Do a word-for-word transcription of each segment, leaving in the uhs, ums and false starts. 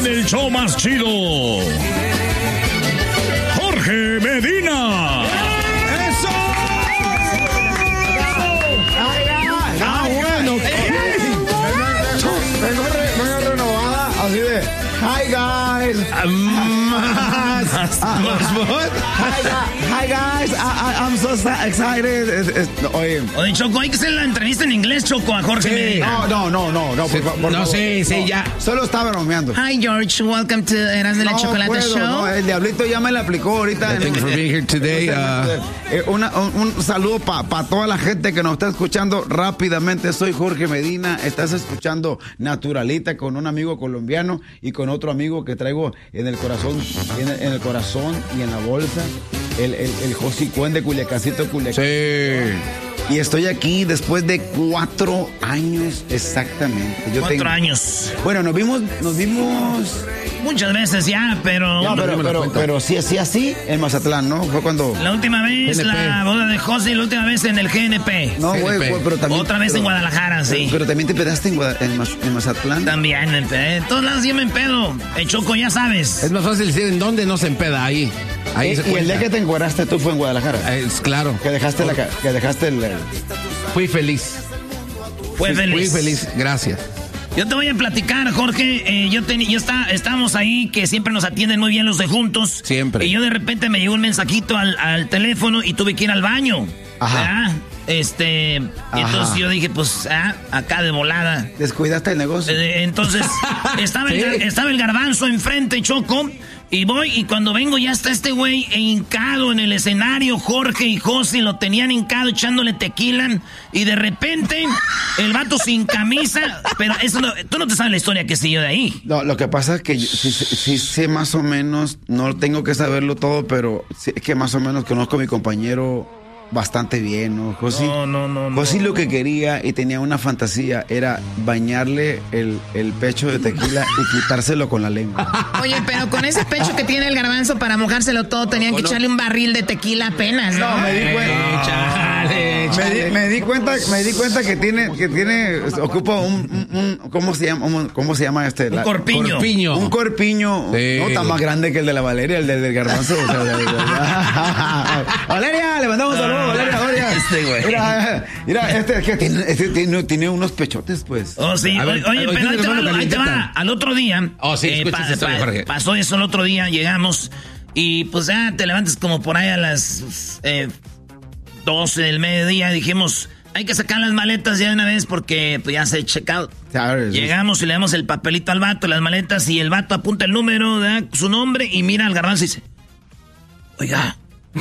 en el show más chido, Jorge Medina. ¡Eso! ¡Ah, bueno! Vengo renovada, así de... Hi, guys. Más, más, Hi, hi, guys. I, I, I'm so excited. Es, es, oye. Oye, Choco, hay que hacer la entrevista en inglés, Choco, a Jorge Sí, Medina. no, no, no, no, no, por, por no, favor. sí, sí, No, ya. Solo estaba bromeando. Hi, George. Welcome to Eras de la No Chocolate puedo, Show. no, el diablito ya me la aplicó ahorita. Thank you for being here today. Uh, Eh, una- un, un saludo para pa toda la gente que nos está escuchando rápidamente. Soy Jorge Medina. Estás escuchando Naturalita con un amigo colombiano y con otro amigo que traigo en el corazón, en el, en el corazón y en la bolsa. El, el, el Josicuen de Culiacancito, Culiacán. sí. Y estoy aquí después de cuatro años exactamente. Yo Cuatro tengo- años. Bueno, nos vimos, nos vimos. Muchas veces ya, pero... No, pero, me la pero, cuenta. pero sí, sí, así en Mazatlán, ¿no? Fue cuando. La última vez, G N P. la boda de José, y la última vez en el G N P. No, G N güey, P. güey, pero también. Otra vez pero- en Guadalajara, sí. Pero, pero también te pedaste en, Guada- en, Maz- en Mazatlán. También, en, en todos lados yo me empedo. En Choco, ya sabes. Es más fácil decir en dónde no se empeda, ahí. Ahí Eh, se y el cuenta. día que te encueraste tú fue en Guadalajara. Es claro. Que dejaste la ca- que dejaste el, el- Fui feliz. Fue feliz. Fui feliz, gracias. Yo te voy a platicar, Jorge. Eh, yo teni- yo está, estábamos ahí, que siempre nos atienden muy bien los de Juntos. Siempre. Y yo de repente me llegó un mensajito al, al teléfono y tuve que ir al baño. Ajá. ¿verdad? Este, y Ajá. entonces yo dije, pues, ah, acá de volada. descuidaste el negocio. Eh, entonces, estaba, el, Sí. gar- estaba el garbanzo enfrente, Choco, y voy, y cuando vengo ya está este güey hincado en el escenario, Jorge y José lo tenían hincado echándole tequila, y de repente, el vato sin camisa, pero eso no, tú no te sabes la historia que siguió de ahí. No, lo que pasa es que yo sí, sí- sí sé más o menos, no tengo que saberlo todo, pero sí es que más o menos conozco a mi compañero bastante bien, ¿no? José, No, no, no, no. José lo que quería y tenía una fantasía era bañarle el, el pecho de tequila y quitárselo con la lengua. Oye, pero con ese pecho que tiene el garbanzo para mojárselo todo, tenían que echarle un barril de tequila apenas, ¿no? No, me di cuenta. Chale, Me di, me di cuenta, me di cuenta que tiene, que tiene, ocupa un, un- un- ¿cómo se llama? Un- ¿Cómo se llama este? Un La- corpiño. Corpiño. Un corpiño, Sí. no tan más grande que el de la Valeria, el del, del garbanzo. O sea, de- de- Valeria, le mandamos saludos, Valeria, Valeria. Este güey. Mira, mira, este, es que tiene, este tiene, tiene unos pechotes, pues. Oh, sí. A ver, oye, oye, hoy pero tiene ahí te, la va, mano ahí te va. calientita. Al otro día. Oh, sí, escucha esa historia, Jorge. pasó eso el otro día, llegamos. Y pues ya te levantas como por ahí a las eh, doce del mediodía. Dijimos, hay que sacar las maletas ya de una vez porque pues, ya se ha checado. ¿Sabes? Llegamos y le damos el papelito al vato, las maletas, y el vato apunta el número, ¿verdad? Su nombre, y mira al garbanzo y dice: Oiga,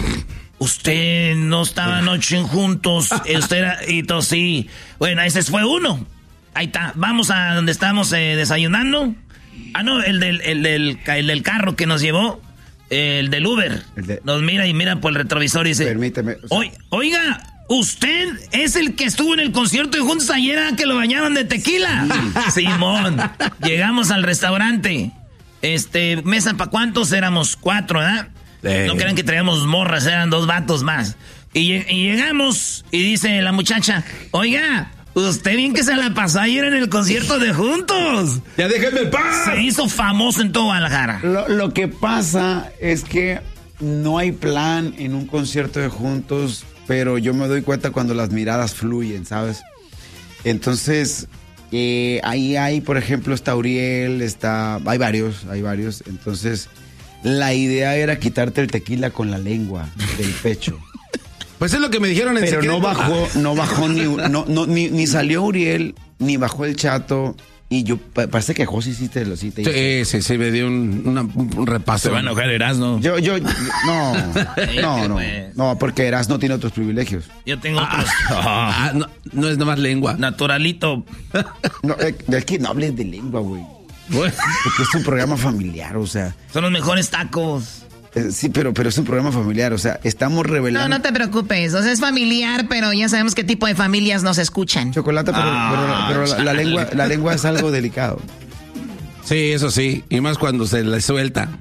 usted no estaba anoche en Juntos, usted era, y todo sí. Bueno, ese fue uno. Ahí está, vamos a donde estamos eh, desayunando. Ah, no, el del, el, del, el del carro que nos llevó, el del Uber. El de- Nos mira y mira por el retrovisor y dice: Permíteme, o sea- "Oi- Oiga, usted es el que estuvo en el concierto de Juntos ayer, ¿ah? Que lo bañaban de tequila. Simón, llegamos al restaurante. Este, mesa para cuántos éramos, cuatro, ¿verdad? Sí. No crean que traíamos morras, eran dos vatos más. Y, lle- y llegamos y dice la muchacha: Oiga, usted bien que se la pasó ayer en el concierto de Juntos. Ya déjenme en paz. Se hizo famoso en todo Guadalajara. Lo, lo que pasa es que no hay plan en un concierto de Juntos, pero yo me doy cuenta cuando las miradas fluyen, ¿sabes? Entonces, eh, ahí hay, por ejemplo, está Uriel, está, hay varios, hay varios. Entonces, la idea era quitarte el tequila con la lengua del pecho. Pues es lo que me dijeron en Pero secreto. no bajó, no bajó ni, no, no, ni, ni salió Uriel, ni bajó el Chato. Y yo, pa- parece que José hiciste lo sí te hizo. Sí, sí, sí, me dio un, una- un repaso. Se va a enojar Erasmo. Yo, yo, no, no, no, no, porque Eras no tiene otros privilegios. Yo tengo otros. Ah, no, no es nomás lengua. Naturalito. No, eh, es que no hables de lengua, güey. Bueno, Porque es un programa familiar, o sea. Son los mejores tacos. eh, sí, pero, pero es un programa familiar, o sea, estamos No, revelando. no te preocupes. O sea, es familiar, pero ya sabemos qué tipo de familias nos escuchan. Chocolate, pero, Ah, pero- pero la, la chale. lengua, la lengua es algo delicado. sí, eso sí. Y más cuando se le suelta.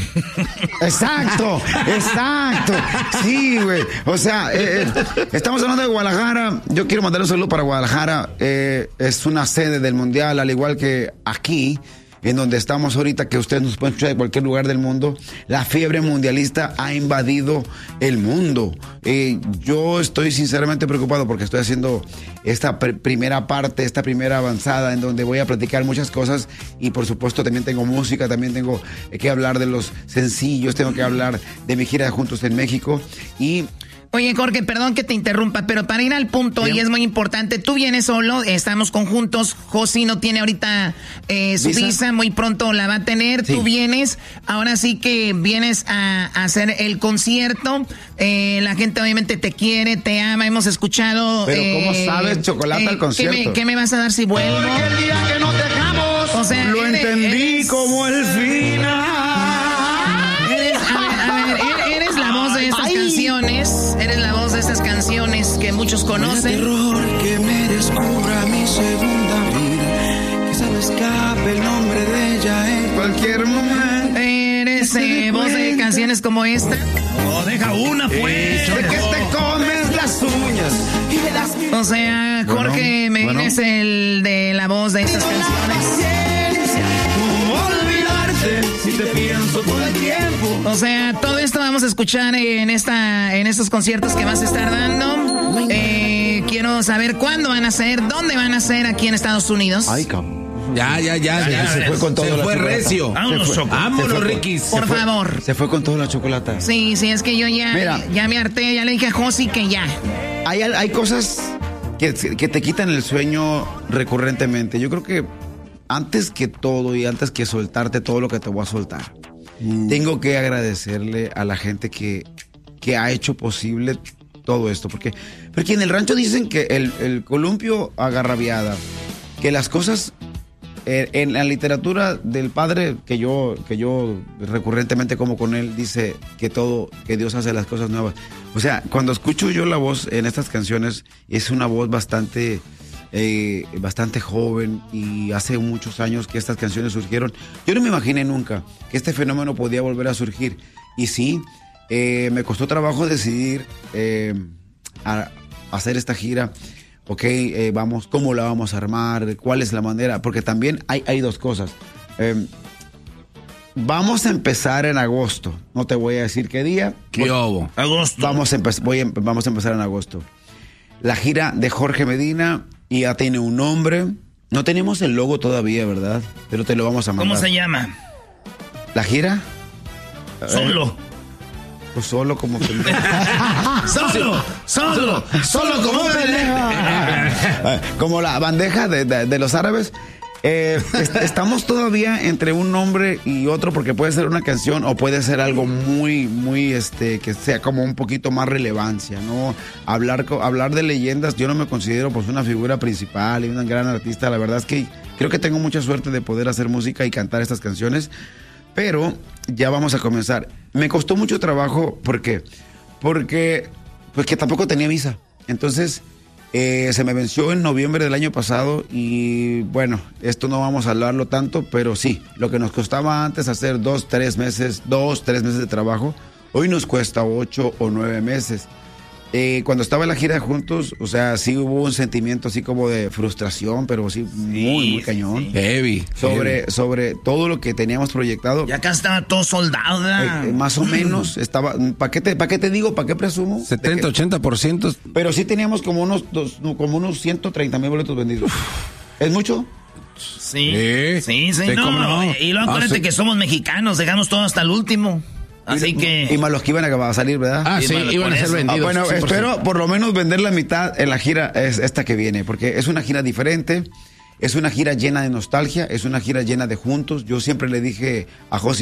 Exacto, exacto. Sí, güey. O sea, eh, eh, estamos hablando de Guadalajara. Yo quiero mandar un saludo para Guadalajara. Eh, es una sede del Mundial, al igual que aquí. en donde estamos ahorita, que ustedes nos pueden escuchar de cualquier lugar del mundo, la fiebre mundialista ha invadido el mundo. Eh, yo estoy sinceramente preocupado porque estoy haciendo esta pr- primera parte, esta primera avanzada, en donde voy a platicar muchas cosas y por supuesto también tengo música, también tengo que hablar de los sencillos, tengo que hablar de mi gira de Juntos en México y... Oye, Jorge, perdón que te interrumpa, pero para ir al punto, Bien. y es muy importante, tú vienes solo, estamos conjuntos, Josi no tiene ahorita eh, su ¿Visa? visa, muy pronto la va a tener, sí. Tú vienes, ahora sí que vienes a, a hacer el concierto, eh, la gente obviamente te quiere, te ama, hemos escuchado... Pero eh, ¿cómo sabes, Chocolate, eh, al concierto? ¿qué me, ¿Qué me vas a dar si vuelvo? El día que nos dejamos, o sea, lo eres, entendí eres, como el final. Eres, a ver, a ver, eres la voz de estas Ay. canciones. Eres la voz de estas canciones que muchos conocen. El terror que me descubra mi segunda vida, que se me escape el nombre de ella en cualquier momento. Eres eh, voz de canciones como esta. Oh, deja una, pues. De que te comes las uñas y me das... O sea, Jorge bueno, Medina bueno. es el de la voz de estas canciones. Si te pienso todo el tiempo. O sea, todo esto vamos a escuchar en esta, en estos conciertos que vas a estar dando. Eh, quiero saber cuándo van a ser, dónde van a ser aquí en Estados Unidos. Ay, cabrón. Ya, ya, ya, ya, ya. Se fue con todo. Se fue recio. Vámonos, vámonos, Ricky. Por fue, favor. Se fue con toda la chocolata. Sí, sí, es que yo ya, Mira, ya me harté, ya le dije a Josi que ya. Hay, hay cosas que, que te quitan el sueño recurrentemente. Yo creo que antes que todo y antes que soltarte todo lo que te voy a soltar, mm. tengo que agradecerle a la gente que, que ha hecho posible todo esto. Porque, porque en el rancho dicen que el, el columpio agarra viada, que las cosas... En, en la literatura del padre que yo, que yo recurrentemente como con él, dice que todo, que Dios hace las cosas nuevas. O sea, cuando escucho yo la voz en estas canciones, es una voz bastante... Eh, bastante joven y hace muchos años que estas canciones surgieron. Yo no me imaginé nunca que este fenómeno podía volver a surgir. Y sí, eh, me costó trabajo decidir eh, a, a hacer esta gira. Ok, eh, vamos, ¿cómo la vamos a armar? ¿Cuál es la manera? Porque también hay, hay dos cosas. Eh, vamos a empezar en agosto. No te voy a decir qué día. ¿Qué hubo? Agosto. Vamos a, empe- voy a, vamos a empezar en agosto. La gira de Jorge Medina... Y ya tiene un nombre. No tenemos el logo todavía, ¿verdad? Pero te lo vamos a mandar. ¿Cómo se llama? ¿La gira? Solo. Eh, pues solo como pendejo. Solo, solo, Solo como pendejo. Como la bandeja de, de, de los árabes. Eh, est- estamos todavía entre un nombre y otro porque puede ser una canción o puede ser algo muy, muy, este, que sea como un poquito más relevancia, ¿no? Hablar, hablar de leyendas, yo no me considero pues una figura principal y una gran artista, la verdad es que creo que tengo mucha suerte de poder hacer música y cantar estas canciones, pero ya vamos a comenzar. Me costó mucho trabajo, ¿por qué? Porque, pues que tampoco tenía visa, entonces... Eh, se me venció en noviembre del año pasado y bueno, esto no vamos a hablarlo tanto, pero sí, lo que nos costaba antes hacer dos, tres meses, dos, tres meses de trabajo, hoy nos cuesta ocho o nueve meses. Eh, cuando estaba en la gira de Juntos, o sea, sí hubo un sentimiento así como de frustración, pero sí, sí muy, muy cañón. Sí. Heavy. Sobre, heavy. sobre todo lo que teníamos proyectado. Ya acá estaba todo soldado. Eh, eh, más o menos, estaba, ¿para qué te, para qué te digo? ¿Para qué presumo? setenta, ochenta por ciento. Pero sí teníamos como unos, dos, como unos ciento treinta mil boletos vendidos. ¿Es mucho? Sí, sí, sí, sí, sí no, no. Y luego acuérdate ah, sí. que somos mexicanos, dejamos todo hasta el último. Así y, que... Y más los que iban a salir, ¿verdad? Ah, sí, iban a ser vendidos. Ah, bueno, cien por ciento. espero por lo menos vender la mitad en la gira es esta que viene, porque es una gira diferente, es una gira llena de nostalgia, es una gira llena de juntos. Yo siempre le dije a José,